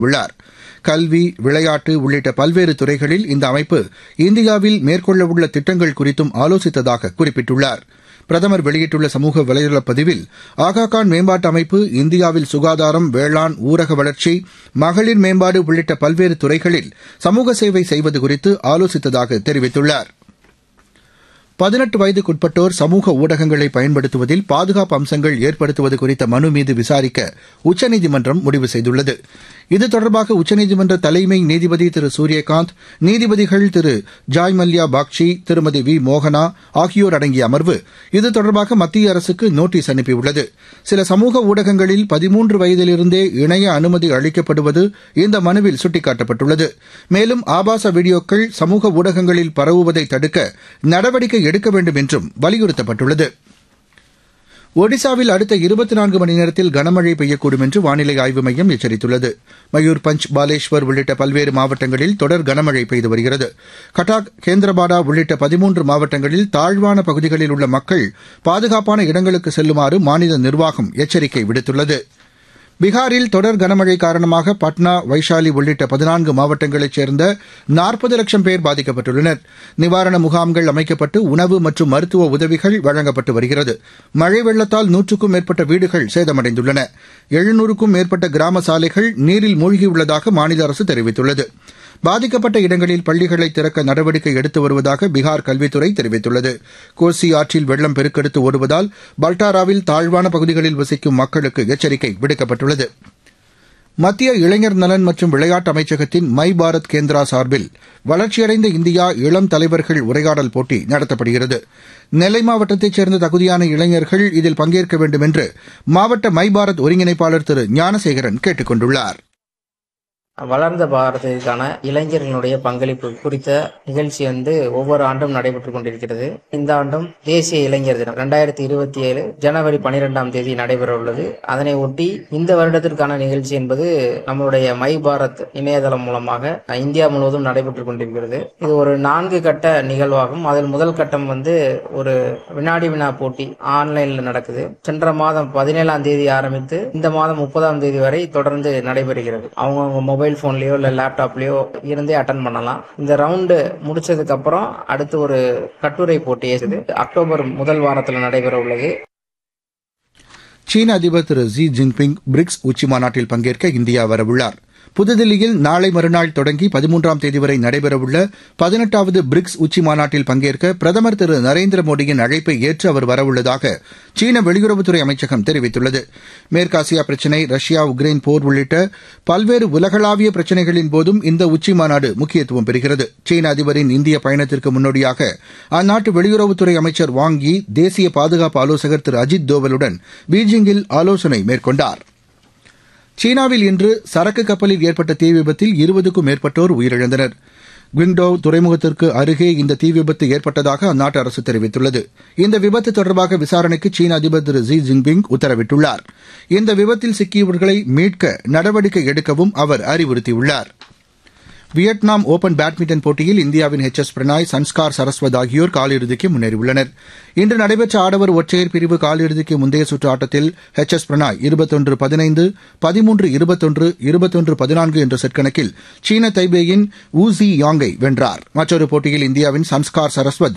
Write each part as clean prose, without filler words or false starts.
உள்ளார். கல்வி, விளையாட்டு உள்ளிட்ட பல்வேறு துறைகளில் இந்த அமைப்பு இந்தியாவில் மேற்கொள்ளவுள்ள திட்டங்கள் குறித்தும் ஆலோசித்ததாக குறிப்பிட்டுள்ளார். பிரதமர் வெளியிட்டுள்ள சமூக வலைதள பதிவில் ஆகாகான் மேம்பாட்டு அமைப்பு இந்தியாவில் சுகாதாரம், வேளாண், ஊரக வளர்ச்சி, மகளிர் மேம்பாடு உள்ளிட்ட பல்வேறு துறைகளில் சமூக சேவை செய்வது குறித்து ஆலோசித்ததாக தெரிவித்துள்ளார். 18 வயதுக்குட்பட்டோர் சமூக ஊடகங்களை பயன்படுத்துவதில் பாதுகாப்பு அம்சங்கள் ஏற்படுத்துவது குறித்த மனு மீது விசாரிக்க உச்சநீதிமன்றம் முடிவு செய்துள்ளது. இது தொடர்பாக உச்சநீதிமன்ற தலைமை நீதிபதி திரு சூரியகாந்த், நீதிபதிகள் திரு ஜாய் மல்யா பாக்சி, திருமதி வி மோகனா ஆகியோர் அடங்கிய அமர்வு இது தொடர்பாக மத்திய அரசுக்கு நோட்டீஸ் அனுப்பியுள்ளது. சில சமூக ஊடகங்களில் 13 வயதிலிருந்தே இணைய அனுமதி அளிக்கப்படுவது இந்த மனுவில் சுட்டிக்காட்டப்பட்டுள்ளது. மேலும் ஆபாச வீடியோக்கள் சமூக ஊடகங்களில் பரவுவதை தடுக்க நடவடிக்கை எடுக்க வேண்டும் என்றும் வலியுறுத்தப்பட்டுள்ளது. ஒடிசாவில் அடுத்த 24 மணி நேரத்தில் கனமழை பெய்யக்கூடும் என்று வானிலை ஆய்வு மையம் எச்சரித்துள்ளது. மயூர்பஞ்ச், பாலேஷ்வர் உள்ளிட்ட பல்வேறு மாவட்டங்களில் தொடர் கனமழை பெய்து வருகிறது. கட்டாக், கேந்திரபாடா உள்ளிட்ட 13 மாவட்டங்களில் தாழ்வான பகுதிகளில் உள்ள மக்கள் பாதுகாப்பான இடங்களுக்கு செல்லுமாறு மாநில நிர்வாகம் எச்சரிக்கை விடுத்துள்ளது. பீகாரில் தொடர் கனமழை காரணமாக பட்னா, வைஷாலி உள்ளிட்ட 14 மாவட்டங்களைச் சேர்ந்த 40 லட்சம் பேர் பாதிக்கப்பட்டுள்ளனர். நிவாரண முகாம்கள் அமைக்கப்பட்டு உணவு மற்றும் மருத்துவ உதவிகள் வழங்கப்பட்டு வருகிறது. மழை வெள்ளத்தால் 100க்கும் மேற்பட்ட வீடுகள் சேதமடைந்துள்ளன. 700க்கும் மேற்பட்ட கிராம சாலைகள் நீரில் மூழ்கியுள்ளதாக மாநில அரசு தெரிவித்துள்ளது. பாதிக்கப்பட்ட இடங்களில் பள்ளிகளை திறக்க நடவடிக்கை எடுத்து வருவதாக பீகார் கல்வித்துறை தெரிவித்துள்ளது. கோசி ஆற்றில் வெள்ளம் பெருக்கெடுத்து ஓடுவதால் பல்டாராவில் தாழ்வான பகுதிகளில் வசிக்கும் மக்களுக்கு எச்சரிக்கை விடுக்கப்பட்டுள்ளது. மத்திய இளைஞர் நலன் மற்றும் விளையாட்டு அமைச்சகத்தின் மை பாரத் கேந்திரா சார்பில் வளர்ச்சியடைந்த இந்தியா இளம் தலைவர்கள் உரையாடல் போட்டி நடத்தப்படுகிறது. நெல்லை மாவட்டத்தைச் சேர்ந்த தகுதியான இளைஞர்கள் இதில் பங்கேற்க வேண்டும் என்று மாவட்ட மை பாரத் ஒருங்கிணைப்பாளர் திரு ஞானசேகரன் கேட்டுக் கொண்டுள்ளார். வளர்ந்த பாரதத்திற்கான இளைஞர்களுடைய பங்களிப்பு குறித்த நிகழ்ச்சி ஒவ்வொரு ஆண்டும் நடைபெற்றுக் கொண்டிருக்கிறது. இந்த ஆண்டும் தேசிய இளைஞர் தினம் 2027 ஜனவரி 12ஆம் தேதி நடைபெற உள்ளது. அதனை ஒட்டி இந்த வருடத்திற்கான நிகழ்ச்சி என்பது நம்மளுடைய மை பாரத் இணையதளம் மூலமாக இந்தியா முழுவதும் நடைபெற்றுக் கொண்டிருக்கிறது. இது ஒரு 4 கட்ட நிகழ்வாகும். அதில் முதல் கட்டம் ஒரு வினாடி வினா போட்டி ஆன்லைன்ல நடக்குது. சென்ற மாதம் 17ஆம் தேதி ஆரம்பித்து இந்த மாதம் 30ஆம் தேதி வரை தொடர்ந்து நடைபெறுகிறது. அவங்க மொபைல் போன்லயோ இல்ல லேப்டாப்லயோ இருந்தே அட்டன் பண்ணலாம். இந்த ரவுண்டு முடிச்சதுக்கு அப்புறம் அடுத்து ஒரு கட்டுரை போட்டி அக்டோபர் முதல் வாரத்தில் நடைபெற உள்ளது. சீன அதிபர் திரு ஜி ஜின்பிங் பிரிக்ஸ் உச்சி மாநாட்டில் பங்கேற்க இந்தியா வரவுள்ளார். புதுதில்லியில் நாளை மறுநாள் தொடங்கி 13ஆம் தேதி வரை நடைபெறவுள்ள 18வது பிரிக்ஸ் உச்சி மாநாட்டில் பங்கேற்க பிரதமர் திரு நரேந்திர மோடியின் அழைப்பை ஏற்று அவர் வரவுள்ளதாக சீன வெளியுறவுத்துறை அமைச்சகம் தெரிவித்துள்ளது. மேற்காசியா பிரச்சினை, ரஷ்யா உக்ரைன் போர் உள்ளிட்ட பல்வேறு உலகளாவிய பிரச்சினைகளின் போதும் இந்த உச்சி மாநாடு முக்கியத்துவம் பெறுகிறது. சீன அதிபரின் இந்திய பயணத்திற்கு முன்னோடியாக அந்நாட்டு வெளியுறவுத்துறை அமைச்சர் வாங் யி தேசிய பாதுகாப்பு ஆலோசகர் திரு அஜித் தோவலுடன் பீஜிங்கில் ஆலோசனை மேற்கொண்டார். சீனாவில் இன்று சரக்கு கப்பலில் ஏற்பட்ட தீ விபத்தில் 20க்கும் மேற்பட்டோர் உயிரிழந்தனர். குவிங்டோவ் துறைமுகத்திற்கு அருகே இந்த தீ விபத்து ஏற்பட்டதாக அந்நாட்டு அரசு தெரிவித்துள்ளது. இந்த விபத்து தொடர்பாக விசாரணைக்கு சீன அதிபர் திரு ஜி ஜின்பிங் உத்தரவிட்டுள்ளார். இந்த விபத்தில் சிக்கியவர்களை மீட்க நடவடிக்கை எடுக்கவும் அவர் அறிவுறுத்தியுள்ளார். வியட்நாம் ஓபன் பேட்மிண்டன் போட்டியில் இந்தியாவின் எச் எஸ் பிரணாய், சன்ஸ்கார் சரஸ்வத் ஆகியோர் காலிறுதிக்கு முன்னேறியுள்ளனர். இன்று நடைபெற்ற ஆடவர் ஒற்றையர் பிரிவு காலிறுதிக்கு முந்தைய சுற்று ஆட்டத்தில் எச் எஸ் பிரணாய் 21-15, 13-21, 21-14 என்ற செட் கணக்கில் சீன தைபேயின் வூ ஜி யாங்கை வென்றார். மற்றொரு போட்டியில் இந்தியாவின் சன்ஸ்கார் சரஸ்வத்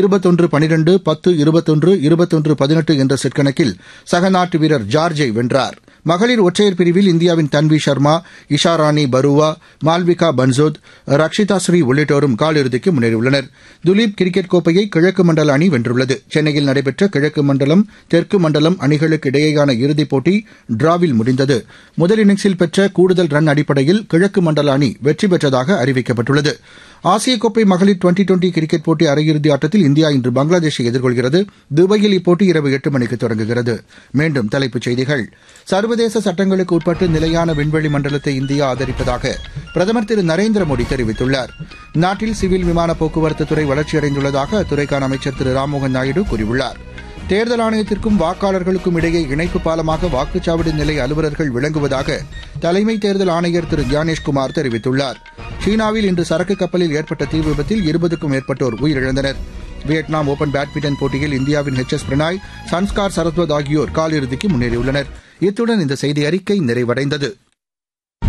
21-12, 10-21, 21-18 என்ற செட் கணக்கில் சக நாட்டு வீரர் ஜார்ஜை வென்றார். மகளிர் ஒற்றையர் பிரிவில் இந்தியாவின் தன்வி சர்மா, இஷாராணி பருவா, மால்விகா பன்சோத், ரக்ஷிதா ஸ்ரீ உள்ளிட்டோரும் காலிறுதிக்கு முன்னேறியுள்ளனர். துலீப் கிரிக்கெட் கோப்பையை கிழக்கு மண்டல அணி வென்றுள்ளது. சென்னையில் நடைபெற்ற கிழக்கு மண்டலம் தெற்கு மண்டலம் அணிகளுக்கு இடையேயான இறுதிப் போட்டி டிராவில் முடிந்தது. முதல் இன்னிங்ஸில் பெற்ற கூடுதல் ரன் அடிப்படையில் கிழக்கு மண்டல அணி வெற்றி பெற்றதாக அறிவிக்கப்பட்டுள்ளது. ஆசிய கோப்பை மகளிர் டுவெண்டி கிரிக்கெட் போட்டி அரையிறுதி ஆட்டத்தில் இந்தியா இன்று பங்களாதேஷை எதிர்கொள்கிறது. துபாயில் இப்போட்டி இரவு 8 மணிக்கு தொடங்குகிறது. மீண்டும் தலைப்புச் செய்திகள். சர்வதேச சட்டங்களுக்கு உட்பட்டு நிலையான விண்வெளி மண்டலத்தை இந்தியா ஆதரிப்பதாக பிரதமர் திரு நரேந்திர மோடி தெரிவித்துள்ளார். நாட்டில் சிவில் விமான போக்குவரத்து துறை வளர்ச்சியடைந்துள்ளதாக அத்துறைக்கான அமைச்சர் திரு ராம்மோகன் நாயுடு கூறியுள்ளார். தேர்தல் ஆணையத்திற்கும் வாக்காளர்களுக்கும் இடையே இணைப்பு பாலமாக வாக்குச்சாவடி நிலை அலுவலர்கள் விளங்குவதாக தலைமை தேர்தல் ஆணையர் திரு ஞானேஷ்குமார் தெரிவித்துள்ளார். சீனாவில் இன்று சரக்கு கப்பலில் ஏற்பட்ட தீ விபத்தில் 20க்கும் மேற்பட்டோர் உயிரிழந்தனர். வியட்நாம் ஓபன் பேட்மிண்டன் போட்டியில் இந்தியாவின் எச் எஸ் பிரணாய், சன்ஸ்கார் சரஸ்வத் ஆகியோர் காலிறுதிக்கு முன்னேறியுள்ளனர். இத்துடன் இந்த செய்தி அறிக்கை நிறைவடைந்தது.